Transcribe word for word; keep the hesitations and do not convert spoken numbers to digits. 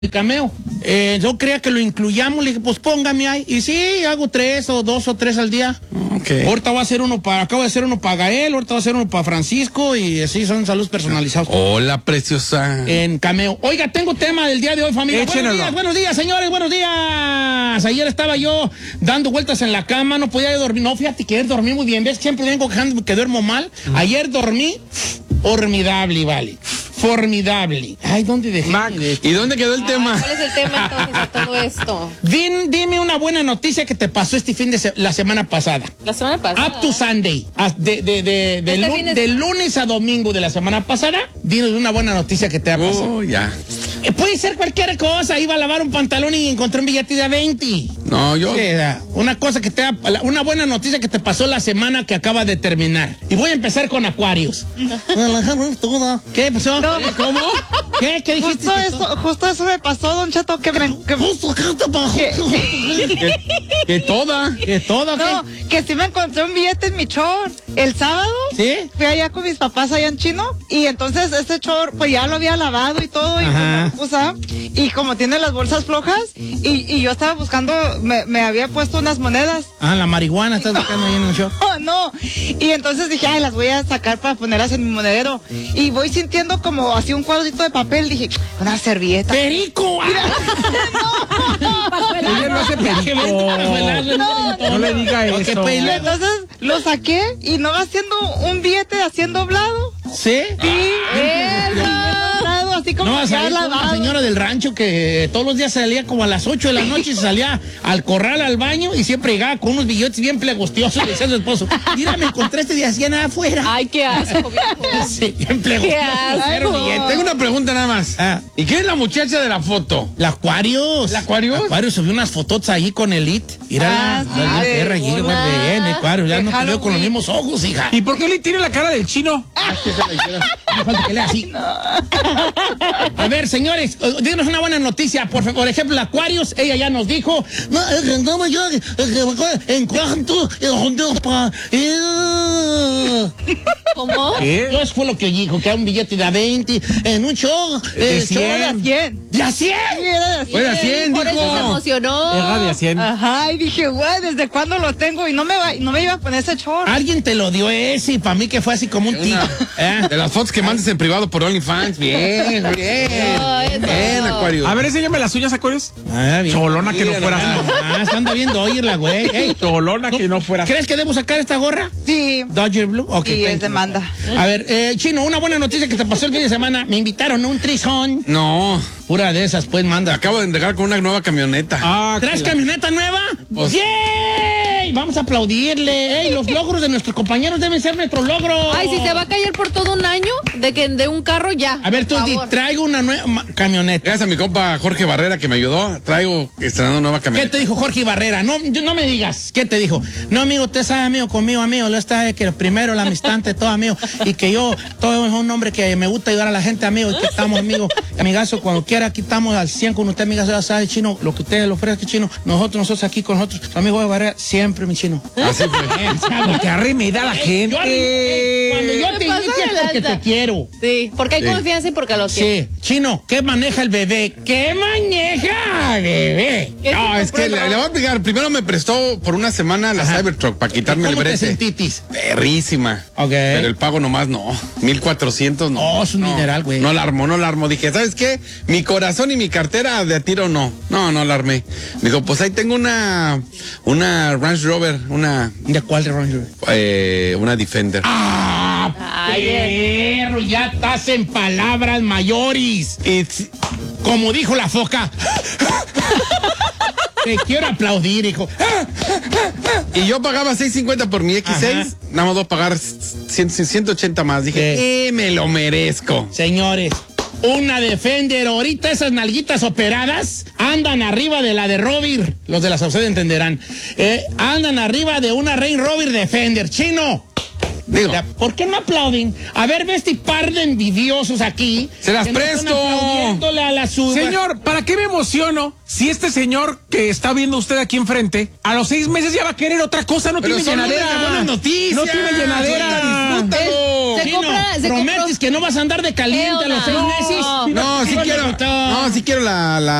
Cameo. Eh, yo creía que lo incluyamos, le dije, pues póngame ahí. Y sí, hago tres o dos o tres al día. Okay. Ahorita voy a hacer uno para, acabo de hacer uno para Gael, ahorita voy a hacer uno para Francisco y así son saludos personalizados. Hola, preciosa. En Cameo. Oiga, tengo tema del día de hoy, familia. Échenelo. Buenos días, buenos días, señores, buenos días. Ayer estaba yo dando vueltas en la cama, no podía dormir. No, fíjate que ayer dormí muy bien. ¿Ves? Siempre vengo quejándome que duermo mal. Uh-huh. Ayer dormí formidable, vale. Formidable. Ay, ¿dónde dejé? Mac, ¿y dónde quedó el Ay, tema? ¿Cuál es el tema entonces de todo esto? Din, dime una buena noticia que te pasó este fin de se la semana pasada. La semana pasada. Up to Sunday. De, de, de, de, Este lu de... de lunes a domingo de la semana pasada. Dinos una buena noticia que te ha pasado. Oh, ya. Eh, puede ser cualquier cosa. Iba a lavar un pantalón y encontré un billete de veinte. No, yo. Sí, una cosa que te ha, una buena noticia que te pasó la semana que acaba de terminar. Y voy a empezar con Acuarios. ¿Qué pasó? No. ¿Cómo? ¿Qué? ¿Qué dijiste? Justo eso, justo eso me pasó, Don Cheto, que me... Que, Justo, ¿qué te pasó? que, Que, que toda. ¿Que todo? no, ¿Qué? que sí me encontré un billete en mi short. El sábado ¿Sí? fui allá con mis papás allá en Chino y entonces ese short pues ya lo había lavado y todo y, pues, usa, y como tiene las bolsas flojas y, y yo estaba buscando, me, me había puesto unas monedas. Ah, la marihuana estás buscando ahí en el show. Oh, no, y entonces dije, ay, las voy a sacar para ponerlas en mi monedero y voy sintiendo como así un cuadrito de papel, dije, una servilleta. ¡Perico! Ella no hace perico. No, no, No le diga no, eso. qué Y entonces lo saqué y no haciendo un billete haciendo doblado. ¿Sí? Sí, doblado, así como No, vas a ya ir con una lavado. señora del rancho que todos los días salía como a las ocho de la noche y salía al corral al baño y siempre llegaba con unos billetes bien plegostiosos y decía a su esposo, mira, me encontré este día hacía nada afuera. Ay, qué asco, viejo. Sí, bien plegostioso. Qué Era un asco. billete. Tengo una pregunta nada más. Ah. ¿Y quién es la muchacha de la foto? La Aquarius. ¿La Aquarius? Aquarius subió unas fotos ahí con Elite. Mira, Ah, la, sí, la, la de perra allí, boda, güey, bien, Aquarius. Ya de no te veo con los Halloween. mismos ojos, hija. ¿Y por qué le tiene la cara del chino? No falta que lea así. A ver, señores, díganos una buena noticia. Por, por ejemplo, la Aquarius, ella ya nos dijo. No, es que no, yo, en cuanto. ¿Cómo? ¿Qué? Eso fue lo que dijo, que era un billete de a veinte en un show. De eh, cien. show Era de cien. ¿De a cien? Sí, era de Fue de cien, Por eso se dijo. emocionó. Era de cien. Ajá, y dije, güey, ¿desde cuándo lo tengo? Y no me, va, no me iba a poner ese short. Alguien te lo dio ese y para mí que fue así como un tip. ¿Eh? De las fotos que mandes en privado por OnlyFans. Bien, bien. No, eso Bien, no. Acuario. A ver, enséñame las uñas, Acuarios. Ah, bien. Cholona que no fueras. Ah, se anda viendo oírla, güey. Ey, Cholona que no fueras. ¿crees que debo sacar esta gorra? Sí, Dodger Blue. Ok. sí, thank es you. demanda. A ver, eh, Chino, una buena noticia que te pasó el fin de semana. Me invitaron a un trizón. No, Pura de esas, pues, manda. acabo de entregar con una nueva camioneta. Ah, ¿Traes camioneta nueva? Pues- ¡Yay! Vamos a aplaudirle. Ey, los logros de nuestros compañeros deben ser nuestros logros. Ay, si se va a caer por todo un año de que de un carro ya. A ver, tú por di, favor. traigo una nueva ma- camioneta. Gracias a mi compa Jorge Barrera que me ayudó. Traigo estrenando nueva ¿Qué camioneta. te dijo Jorge Barrera? No, yo- no me digas. ¿Qué te dijo? No, amigo, usted sabe, amigo, conmigo, amigo. Lo está de que primero la amistad ante todo, amigo. Y que yo, todo es un hombre que me gusta ayudar a la gente, amigo. Y que estamos, amigo. Amigazo, cuando quiera, aquí estamos al cien con usted, amigazo. Ya sabe, Chino, lo que usted le ofrezca, Chino. Nosotros, nosotros aquí con nosotros. Su amigo de Barrera, siempre, mi Chino. Así fue. que arremeda la gente. Yo, eh, cuando yo Me te pasa dije de es porque lanza. te quiero. Sí, porque hay Sí. confianza y porque lo quiero. Sí, Chino, ¿qué maneja el bebé? ¿Qué maneja el bebé? ¿Qué No, se es que compró? le, le voy a explicar. Primero me prestó por una semana la Ajá. Cybertruck para quitarme el ¿Cómo te brete. sentitis? Perrísima. Ok. Pero el pago nomás no. mil cuatrocientos no. Oh, es un no, dineral, güey. No la armó, no la armó. Dije, ¿sabes qué? Mi corazón y mi cartera de a tiro no. No, no la armé. Dijo, pues ahí tengo una, una Range Rover, una, ¿De cuál de Range Rover? eh, una Defender. ¡Ah, Ay, perro! Ya estás en palabras mayores. Y si- Como dijo la foca. Te quiero aplaudir, hijo. Y yo pagaba seiscientos cincuenta por mi X seis, Ajá. nada más voy a pagar cien, ciento ochenta más. Dije, Sí. eh, me lo merezco. Señores, una Defender, ahorita esas nalguitas operadas andan arriba de la de Rover. Los de la Sauceda entenderán. Eh, andan arriba de una Range Rover Defender. Chino, Digo. ¿Por qué no aplauden? A ver, ve este par de envidiosos aquí. Se las que no están presto. aplaudiéndole a las uvas. Señor, ¿para qué me emociono si este señor que está viendo usted aquí enfrente, a los seis meses ya va a querer otra cosa? No Pero tiene son llenadera. unas buenas noticias. No tiene llenadera. Suelta, disfrútalo. Se Sí, compra- no, se prometes compró- que no vas a andar de caliente a los seis No. meses. No, sí quiero, no, sí quiero la, la